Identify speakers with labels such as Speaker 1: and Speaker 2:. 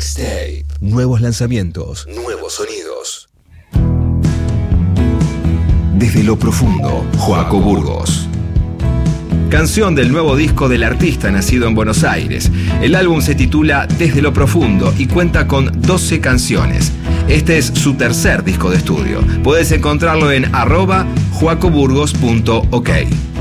Speaker 1: Mixtape. Nuevos lanzamientos, nuevos sonidos. Desde lo profundo, Joaco Burgos. Canción del nuevo disco del artista nacido en Buenos Aires. El álbum se titula Desde lo profundo y cuenta con 12 canciones. Este es su tercer disco de estudio. Puedes encontrarlo en @joacoburgos.ok.